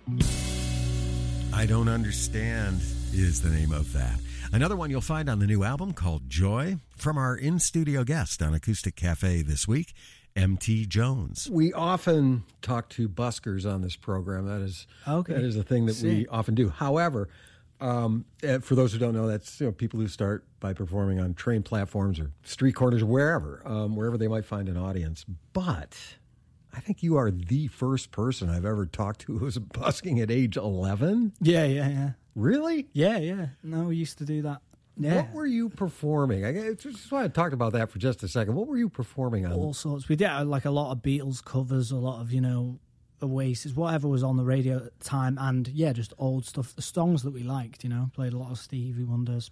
I Don't Understand is the name of that. Another one you'll find on the new album called Joy, from our in-studio guest on Acoustic Cafe this week, M.T. Jones. We often talk to buskers on this program. That is a thing that we often do. However, for those who don't know, that's people who start by performing on train platforms or street corners or wherever they might find an audience. But I think you are the first person I've ever talked to who was busking at age 11. Yeah. Really? Yeah. No, we used to do that. Yeah. What were you performing? I just want to talk about that for just a second. What were you performing on? All sorts. We did like a lot of Beatles covers, a lot of, Oasis, whatever was on the radio at the time, and just old stuff, the songs that we liked, played a lot of Stevie Wonders,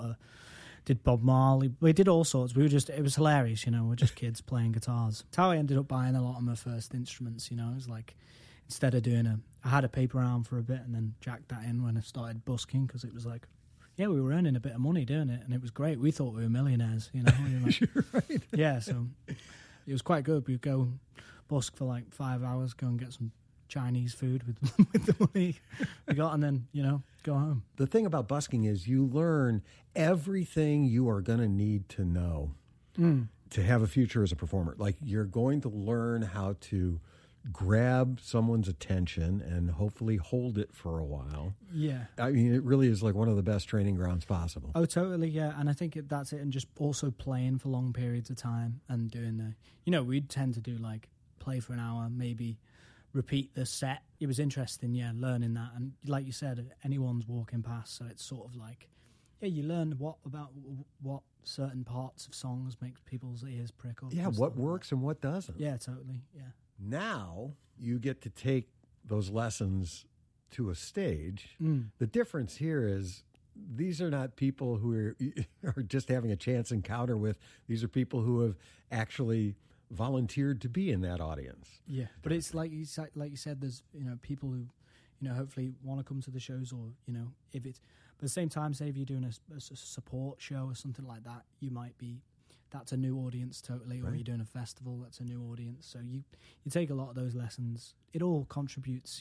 did Bob Marley, we did all sorts. It was hilarious, we're just kids playing guitars. That's how I ended up buying a lot of my first instruments, it was like, instead of I had a paper round for a bit and then jacked that in when I started busking, because it was like, we were earning a bit of money doing it, and it was great. We thought we were millionaires, We were like, You're right. Yeah, so it was quite good. We'd go busk for like 5 hours, go and get some Chinese food with the money we got, and then, go home. The thing about busking is you learn everything you are going to need to know to have a future as a performer. Like, you're going to learn how to grab someone's attention and hopefully hold it for a while. Yeah. I mean, it really is like one of the best training grounds possible. Oh, totally, yeah. And I think that's it. And just also playing for long periods of time and doing we'd tend to do like play for an hour, maybe repeat the set. It was interesting, learning that. And like you said, anyone's walking past, so it's sort of like, you learn what certain parts of songs makes people's ears prick up. Yeah, what works and what doesn't. Yeah, totally, yeah. Now you get to take those lessons to a stage. The difference here is these are not people who are just having a chance encounter with. These are people who have actually volunteered to be in that audience. Yeah, but it's like you said, there's people who hopefully want to come to the shows, or if it's, but at the same time, say if you're doing a support show or something like that, you might be, that's a new audience totally, or you're doing a festival, that's a new audience. So you take a lot of those lessons. It all contributes,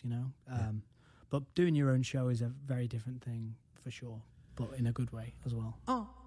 but doing your own show is a very different thing for sure, but in a good way as well.